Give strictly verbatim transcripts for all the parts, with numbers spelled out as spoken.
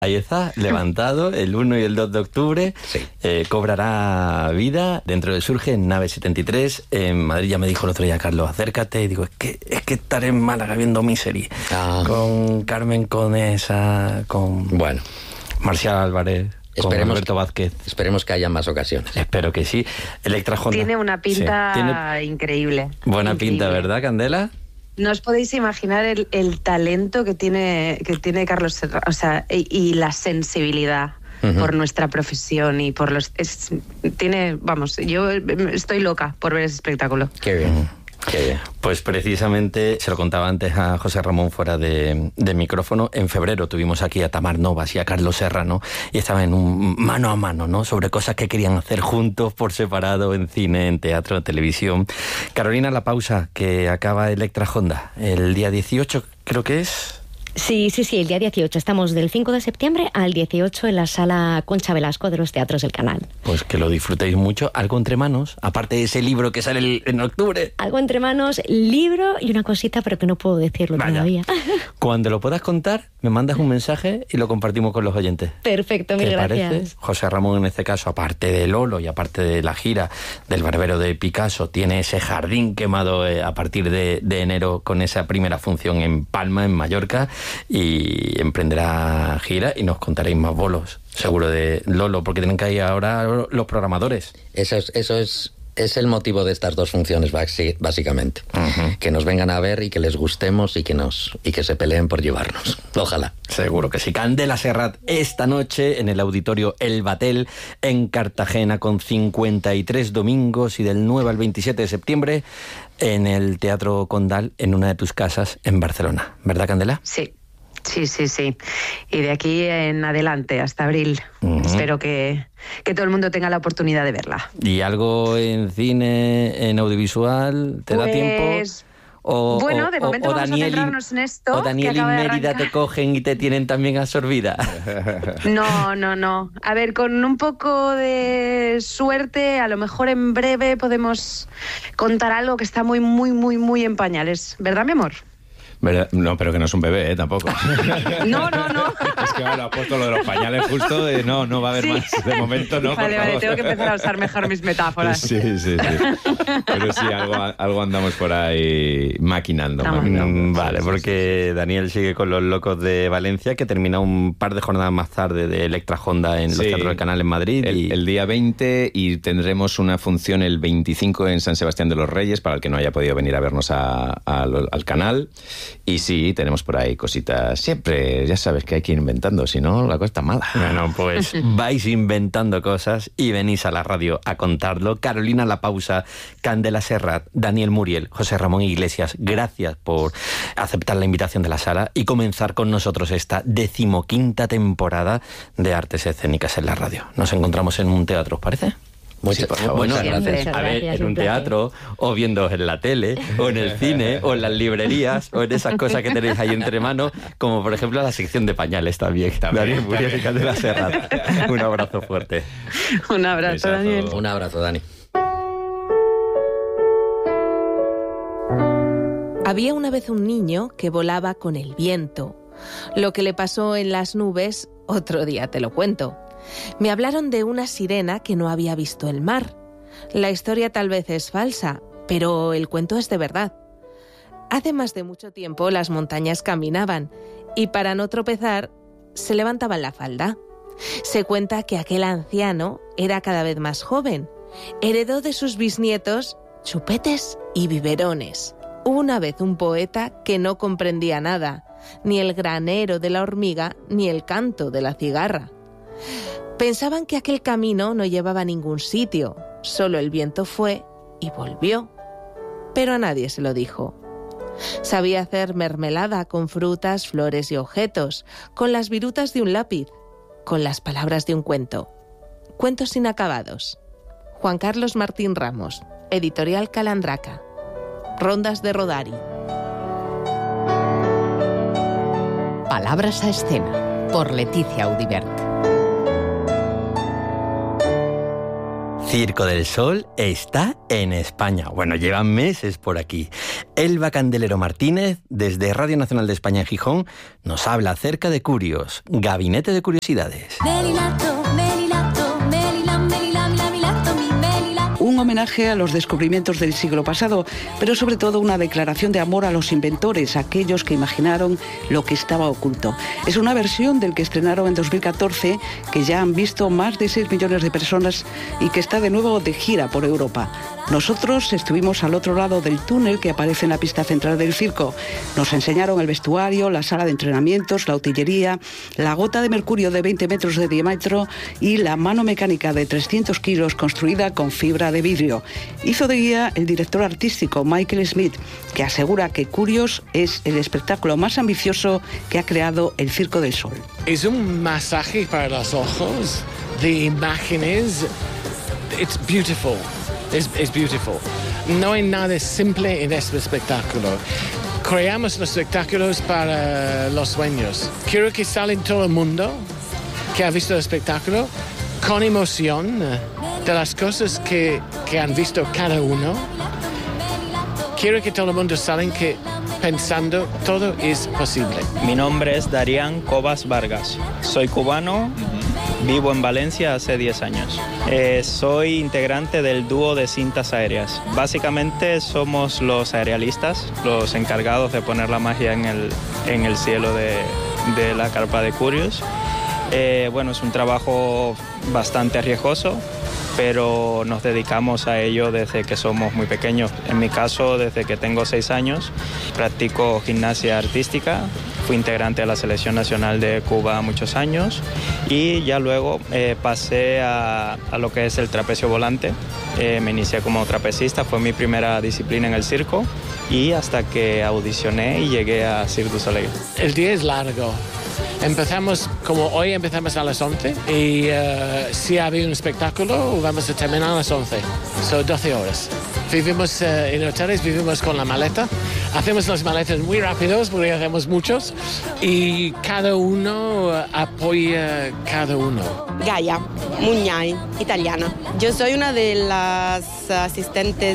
Ahí está, levantado, el uno y el dos de octubre, sí. eh, cobrará vida dentro de Surge en Nave setenta y tres. En Madrid ya me dijo el otro día, Carlos, acércate. Y digo, es que es que estaré en Málaga viendo Misery. Ah. Con Carmen Conesa, con bueno. Marcial Álvarez, esperemos con Alberto Vázquez. Esperemos que haya más ocasiones. Espero que sí. Electra Honda. Tiene una pinta sí. Tiene increíble. Buena increíble. pinta, ¿verdad, Candela? No os podéis imaginar el, el talento que tiene, que tiene Carlos Serra, o sea, y, y la sensibilidad uh-huh. por nuestra profesión y por los... Es, tiene, vamos, yo estoy loca por ver ese espectáculo. Qué bien. Uh-huh. Qué bien. Pues precisamente, se lo contaba antes a José Ramón fuera de, de micrófono, en febrero tuvimos aquí a Tamar Novas y a Carlos Serrano y estaban en un mano a mano, ¿no? Sobre cosas que querían hacer juntos, por separado, en cine, en teatro, en televisión. Carolina, la pausa, que acaba Electra Honda el día dieciocho, creo que es... Sí, sí, sí, el día dieciocho. Estamos del cinco de septiembre al dieciocho en la sala Concha Velasco de los Teatros del Canal. Pues que lo disfrutéis mucho. Algo entre manos, aparte de ese libro que sale en octubre. Algo entre manos, libro y una cosita, pero que no puedo decirlo Vaya. todavía. Cuando lo puedas contar, me mandas un mensaje y lo compartimos con los oyentes. Perfecto, mil gracias. Parece? José Ramón, en este caso, aparte de Lolo y aparte de la gira del Barbero de Picasso, tiene ese jardín quemado eh, a partir de, de enero con esa primera función en Palma, en Mallorca, y emprenderá gira y nos contaréis más bolos, seguro, de Lolo, porque tienen que ir ahora los programadores. Eso es, eso es, es el motivo de estas dos funciones, básicamente. Uh-huh. Que nos vengan a ver y que les gustemos y que nos y que se peleen por llevarnos. Ojalá. Seguro que sí. Candela Serrat esta noche en el Auditorio El Batel en Cartagena, con cincuenta y tres domingos, y del nueve al veintisiete de septiembre en el Teatro Condal, en una de tus casas en Barcelona. ¿Verdad, Candela? Sí. Sí, sí, sí. Y de aquí en adelante, hasta abril. Uh-huh. Espero que, que todo el mundo tenga la oportunidad de verla. ¿Y algo en cine, en audiovisual? ¿Te pues, da tiempo? O, bueno, de momento o, o vamos Daniel a centrarnos en esto. ¿O Daniel y Mérida te cogen y te tienen también absorbida? No, no, no. A ver, con un poco de suerte, a lo mejor en breve podemos contar algo que está muy, muy, muy, muy en pañales. ¿Verdad, mi amor? ¿Verdad? No, pero que no es un bebé, ¿eh? Tampoco. No, no, no. Es que bueno, ha puesto lo de los pañales justo. De, no, no va a haber sí. más. De momento no. Vale, vale, tengo que empezar a usar mejor mis metáforas. Sí, sí, sí. Pero sí, algo, algo andamos por ahí maquinando. No, maquinando. No. Vale, porque Daniel sigue con Los Locos de Valencia, que termina un par de jornadas más tarde de Electra Honda en los sí. Teatros del Canal en Madrid. El, y... el día veinte, y tendremos una función el veinticinco en San Sebastián de los Reyes, para el que no haya podido venir a vernos a, a, al canal. Y sí, tenemos por ahí cositas. Siempre, ya sabes que hay que ir inventando, si no, la cosa está mala. Bueno, pues vais inventando cosas y venís a la radio a contarlo. Carolina La Pausa, Candela Serrat, Daniel Muriel, José Ramón Iglesias, gracias por aceptar la invitación de la sala y comenzar con nosotros esta decimoquinta temporada de Artes Escénicas en la radio. Nos encontramos en un teatro, ¿os parece? Muchas, sí, por favor. Bueno, gracias. a ver, en un teatro, o viendo en la tele, o en el cine, o en las librerías, o en esas cosas que tenéis ahí entre manos, como por ejemplo la sección de pañales también. también Daniel Muriel y Candela Serrat. Un abrazo fuerte. Un abrazo, Besazo. Daniel. Un abrazo, Dani. Había una vez un niño que volaba con el viento. Lo que le pasó en las nubes, otro día te lo cuento. Me hablaron de una sirena que no había visto el mar. La historia tal vez es falsa, pero el cuento es de verdad. Hace más de mucho tiempo las montañas caminaban y para no tropezar se levantaban la falda. Se cuenta que aquel anciano era cada vez más joven. Heredó de sus bisnietos chupetes y biberones. Una vez un poeta que no comprendía nada, ni el granero de la hormiga ni el canto de la cigarra. Pensaban que aquel camino no llevaba a ningún sitio, solo el viento fue y volvió. Pero a nadie se lo dijo. Sabía hacer mermelada con frutas, flores y objetos, con las virutas de un lápiz, con las palabras de un cuento. Cuentos inacabados. Juan Carlos Martín Ramos, Editorial Calandraca. Rondas de Rodari. Palabras a escena, por Leticia Audibert. Circo del Sol está en España. Bueno, llevan meses por aquí. Elba Candelero Martínez, desde Radio Nacional de España en Gijón, nos habla acerca de Curios, Gabinete de Curiosidades. Melilato, melilato, melila, melila, melilato, mi melila. Un homenaje a los descubrimientos del siglo pasado, pero sobre todo una declaración de amor a los inventores, aquellos que imaginaron lo que estaba oculto. Es una versión del que estrenaron en dos mil catorce, que ya han visto más de seis millones de personas y que está de nuevo de gira por Europa. Nosotros estuvimos al otro lado del túnel que aparece en la pista central del circo. Nos enseñaron el vestuario, la sala de entrenamientos, la utilería, la gota de mercurio de veinte metros de diámetro y la mano mecánica de trescientos kilos construida con fibra de vidrio. Hizo de guía el director artístico Michael Smith, que asegura que Curios es el espectáculo más ambicioso que ha creado el Circo del Sol. Es un masaje para los ojos de imágenes. It's beautiful. Es, es beautiful. No hay nada simple en este espectáculo. Creamos los espectáculos para los sueños. Quiero que salga todo el mundo que ha visto el espectáculo con emoción de las cosas que, que han visto cada uno. Quiero que todo el mundo salga que pensando todo es posible. Mi nombre es Darían Cobas Vargas. Soy cubano. Vivo en Valencia hace diez años. Eh, soy integrante del dúo de cintas aéreas. Básicamente somos los aerialistas, los encargados de poner la magia en el, en el cielo de, de la carpa de Curios. Eh, bueno, es un trabajo bastante arriesgoso, pero nos dedicamos a ello desde que somos muy pequeños. En mi caso, desde que tengo seis años, practico gimnasia artística. Fui integrante de la Selección Nacional de Cuba muchos años y ya luego eh, pasé a, a lo que es el trapecio volante. Eh, me inicié como trapecista, fue mi primera disciplina en el circo y hasta que audicioné y llegué a Cirque du Soleil. El día es largo. Empezamos, como hoy empezamos a las once y uh, si había un espectáculo vamos a terminar a las once. Son doce horas. Vivimos uh, en hoteles, vivimos con la maleta. Hacemos las maletas muy rápidos porque hacemos muchos y cada uno uh, apoya cada uno. Gaia Muñay, italiana. Yo soy una de las asistentes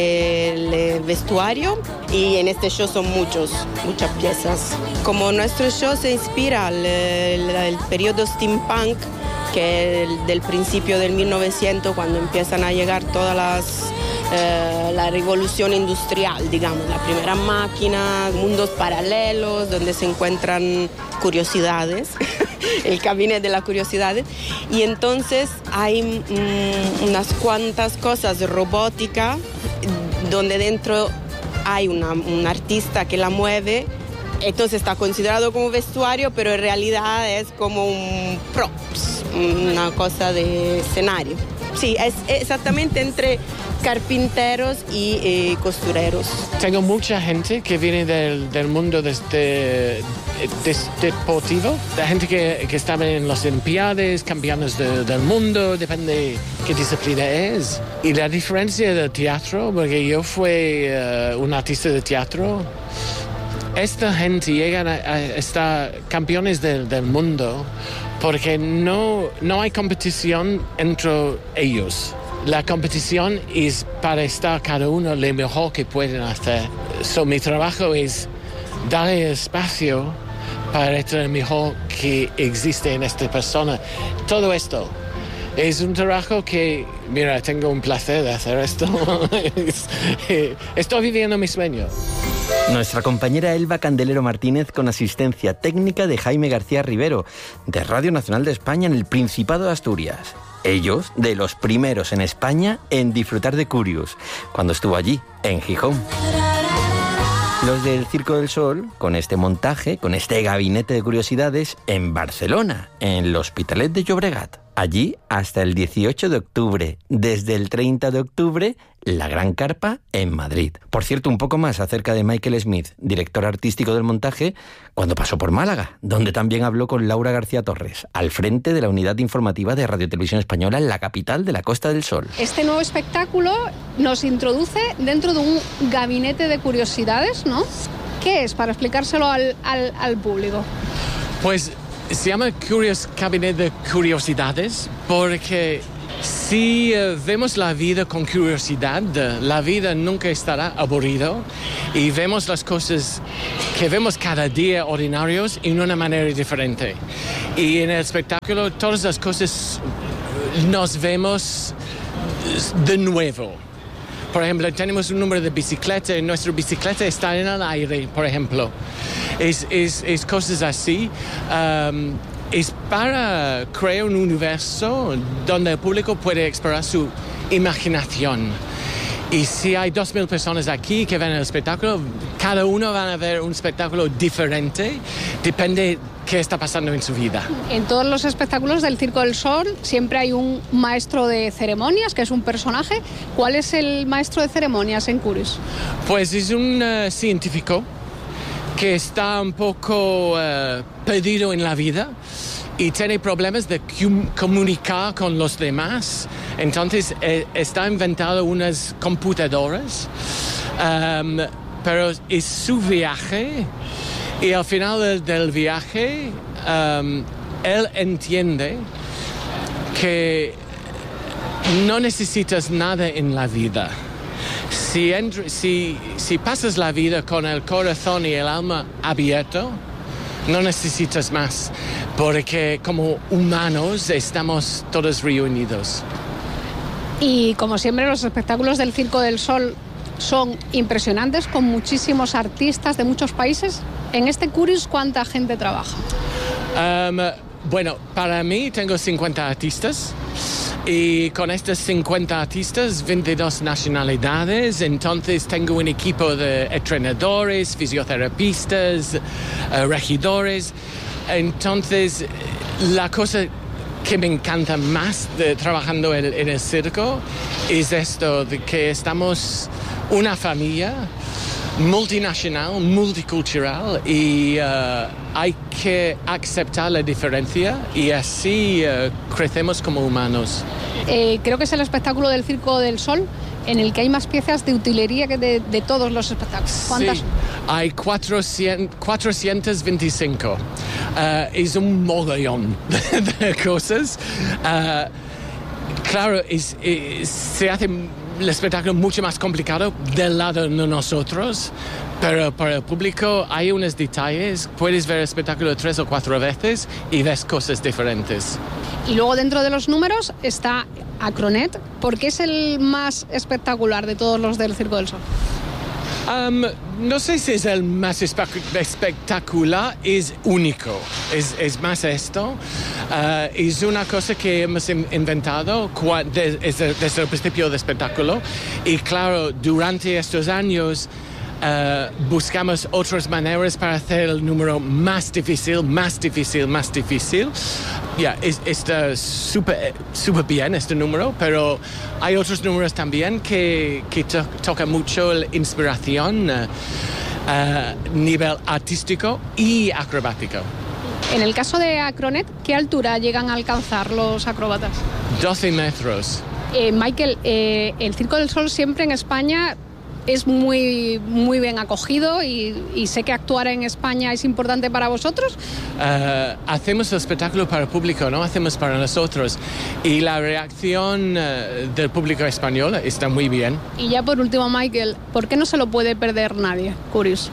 del vestuario y en este show son muchos, muchas piezas. Como nuestro show se inspira al el, el periodo steampunk, que es del principio del mil novecientos, cuando empiezan a llegar todas las Eh, la revolución industrial, digamos, la primera máquina, mundos paralelos donde se encuentran curiosidades, el gabinete de las curiosidades, y entonces hay mm, unas cuantas cosas robóticas donde dentro hay una, un artista que la mueve. Entonces está considerado como vestuario, pero en realidad es como un props, una cosa de escenario. Sí, es exactamente entre carpinteros y eh, costureros. Tengo mucha gente que viene del, del mundo desde, desde deportivo, la gente que, que estaba en las Olimpiadas, campeones de, del mundo, depende qué disciplina es. Y la diferencia del teatro, porque yo fui uh, un artista de teatro, esta gente llega a, a estar campeones del, del mundo porque no, no hay competición entre ellos. La competición es para estar cada uno lo mejor que pueden hacer. So, mi trabajo es darle espacio para estar lo mejor que existe en esta persona. Todo esto es un trabajo que, mira, tengo un placer de hacer esto. Estoy viviendo mi sueño. Nuestra compañera Elba Candelero Martínez con asistencia técnica de Jaime García Rivero, de Radio Nacional de España en el Principado de Asturias. Ellos, de los primeros en España en disfrutar de Curios, cuando estuvo allí, en Gijón. Los del Circo del Sol, con este montaje, con este gabinete de curiosidades, en Barcelona, en el Hospitalet de Llobregat. Allí hasta el dieciocho de octubre. Desde el treinta de octubre, la Gran Carpa en Madrid. Por cierto, un poco más acerca de Michael Smith, director artístico del montaje, cuando pasó por Málaga, donde también habló con Laura García Torres, al frente de la unidad informativa de Radio Televisión Española en la capital de la Costa del Sol. Este nuevo espectáculo nos introduce dentro de un gabinete de curiosidades, ¿no? ¿Qué es? Para explicárselo al, al, al público. Pues se llama Curious Cabinet de Curiosidades porque Si uh, vemos la vida con curiosidad, la vida nunca estará aburrido y vemos las cosas que vemos cada día ordinarios en una manera diferente. Y en el espectáculo todas las cosas nos vemos de nuevo. Por ejemplo, tenemos un número de bicicleta y nuestra bicicleta está en el aire, por ejemplo. Es, es, es cosas así. Um, es para crear un universo donde el público puede explorar su imaginación. Y si hay dos mil personas aquí que ven el espectáculo, cada uno va a ver un espectáculo diferente, depende qué está pasando en su vida. En todos los espectáculos del Circo del Sol siempre hay un maestro de ceremonias, que es un personaje. ¿Cuál es el maestro de ceremonias en Curious? Pues es un uh, científico que está un poco uh, perdido en la vida y tiene problemas de cum- comunicar con los demás. Entonces eh, está inventado unas computadoras, um, pero es su viaje y al final del, del viaje um, él entiende que no necesitas nada en la vida. Si, entr- si, si pasas la vida con el corazón y el alma abierto, no necesitas más, porque como humanos estamos todos reunidos. Y como siempre, los espectáculos del Circo del Sol son impresionantes, con muchísimos artistas de muchos países. En este Curious, ¿cuánta gente trabaja? Um, bueno, para mí tengo cincuenta artistas. Y con estos cincuenta artistas, veintidós nacionalidades, entonces tengo un equipo de entrenadores, fisioterapistas, uh, regidores. Entonces, la cosa que me encanta más de trabajando en, en el circo es esto, de que estamos una familia multinacional, multicultural y uh, hay que aceptar la diferencia y así uh, crecemos como humanos. Eh, creo que es el espectáculo del Circo del Sol en el que hay más piezas de utilería que de, de todos los espectáculos. ¿Cuántas? Sí, hay cuatrocientos, cuatrocientos veinticinco. Uh, es un mogollón de, de cosas. Uh, claro, es, es, se hace el espectáculo mucho más complicado del lado de nosotros, pero para el público hay unos detalles. Puedes ver el espectáculo tres o cuatro veces y ves cosas diferentes. Y luego dentro de los números está Acronet, porque es el más espectacular de todos los del Circo del Sol. Um, no sé si es el más espe- espectacular, es único, es, es más esto. Uh, es una cosa que hemos inventado cua- de, desde, desde el principio del espectáculo y claro, durante estos años uh, buscamos otras maneras para hacer el número más difícil, más difícil, más difícil. Ya, yeah, está súper super bien este número, pero hay otros números también que, que to- tocan mucho la inspiración a uh, uh, nivel artístico y acrobático. En el caso de Acronet, ¿qué altura llegan a alcanzar los acróbatas? doce metros. Eh, Michael, eh, el Circo del Sol siempre en España es muy, muy bien acogido y, y sé que actuar en España es importante para vosotros. Uh, hacemos el espectáculo para el público, no hacemos para nosotros. Y la reacción uh, del público español está muy bien. Y ya por último, Michael, ¿por qué no se lo puede perder nadie? Curious.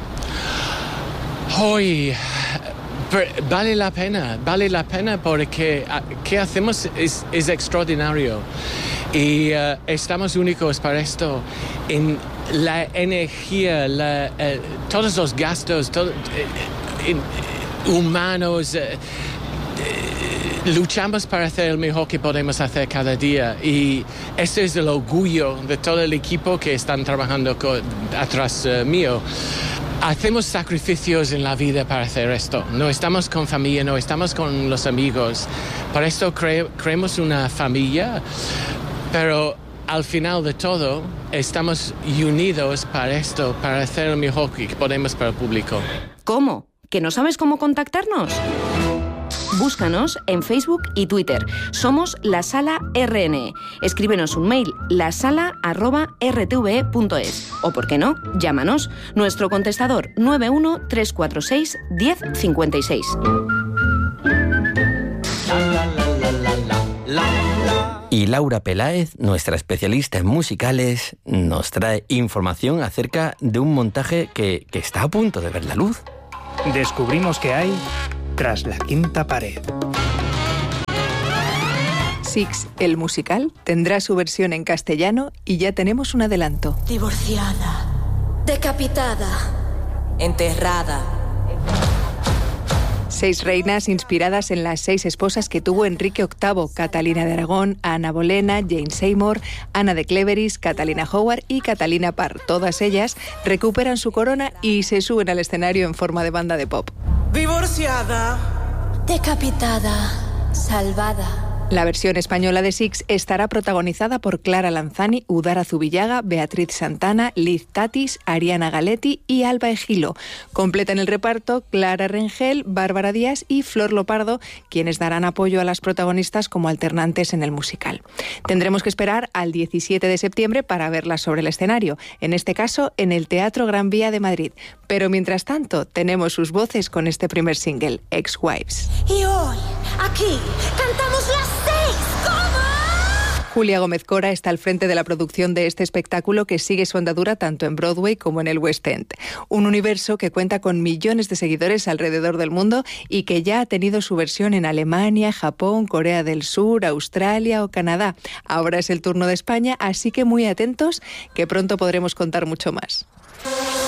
Hoy vale la pena, vale la pena porque uh, ¿qué hacemos? Es, es extraordinario. Y uh, estamos únicos para esto. En la energía, la, uh, todos los gastos todo, uh, in, humanos, uh, uh, luchamos para hacer el mejor que podemos hacer cada día. Y este es el orgullo de todo el equipo que están trabajando con, atrás uh, mío. Hacemos sacrificios en la vida para hacer esto. No estamos con familia, no estamos con los amigos. Por esto cre- creemos una familia. Pero al final de todo, estamos unidos para esto, para hacer lo mejor que podemos para el público. ¿Cómo? ¿Que no sabes cómo contactarnos? Búscanos en Facebook y Twitter. Somos La Sala R N E. Escríbenos un mail, lasala arroba r t v e punto es. O, ¿por qué no? Llámanos. Nuestro contestador nueve uno tres cuatro seis uno cero cinco seis. La, la, la, la, la, la, la, la. Y Laura Peláez, nuestra especialista en musicales, nos trae información acerca de un montaje que, que está a punto de ver la luz. Descubrimos que hay tras la quinta pared. Six, el musical, tendrá su versión en castellano y ya tenemos un adelanto. Divorciada, decapitada, enterrada. Seis reinas inspiradas en las seis esposas que tuvo Enrique octavo, Catalina de Aragón, Ana Bolena, Jane Seymour, Ana de Cleveris, Catalina Howard y Catalina Parr. Todas ellas recuperan su corona y se suben al escenario en forma de banda de pop. Divorciada, decapitada, salvada. La versión española de Six estará protagonizada por Clara Lanzani, Udara Zubillaga, Beatriz Santana, Liz Tatis, Ariana Galetti y Alba Egilo. Completan el reparto Clara Rengel, Bárbara Díaz y Flor Lopardo, quienes darán apoyo a las protagonistas como alternantes en el musical. Tendremos que esperar al diecisiete de septiembre para verlas sobre el escenario, en este caso en el Teatro Gran Vía de Madrid. Pero mientras tanto, tenemos sus voces con este primer single, Ex-Wives. Y hoy, aquí, cantamos las seis. ¿Cómo? Julia Gómez Cora está al frente de la producción de este espectáculo que sigue su andadura tanto en Broadway como en el West End. Un universo que cuenta con millones de seguidores alrededor del mundo y que ya ha tenido su versión en Alemania, Japón, Corea del Sur, Australia o Canadá. Ahora es el turno de España, así que muy atentos, que pronto podremos contar mucho más.